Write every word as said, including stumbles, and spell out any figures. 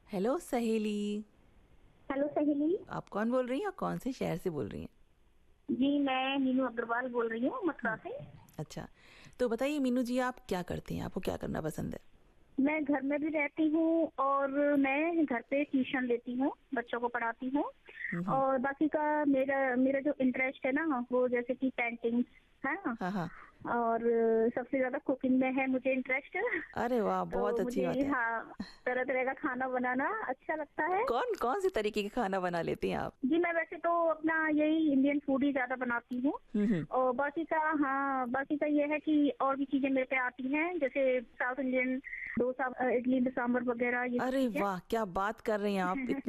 Hello सहेली। Hello सहेली। आप कौन बोल रही हैं और कौन से शहर से बोल रही हैं? जी मैं मीनू अग्रवाल बोल रही हूँ मथुरा हम्म, से। अच्छा। तो बताइए मीनू जी, आप क्या करती हैं? आपको क्या करना पसंद है? मैं घर में भी रहती हूँ और मैं घर पे ट्यूशन लेती हूँ, बच्चों को पढ़ाती हूँ। हम्म। और बाकी का मेरा मेरा जो इंटरेस्ट है ना वो जैसे कि पेंटिंग है ना। हाँ हाँ। और सबसे ज्यादा कुकिंग में है मुझे इंटरेस्ट। अरे वाह, बहुत तो अच्छी मुझे बात है। हाँ, तरह तरह का खाना बनाना अच्छा लगता है। कौन कौन सी तरीके के खाना बना लेती हैं आप? जी मैं वैसे तो अपना यही इंडियन फूड ही ज्यादा बनाती हूँ। हम्म हम्म। और बाकी का हाँ, बाकी का ये है कि और भी चीजें मेरे पे आती हैं, जैसे साउथ इंडियन डोसा, अ, इडली सांभर वगैरह ये सब अरे चीजें। वाह, क्या बात कर रही हैं आप!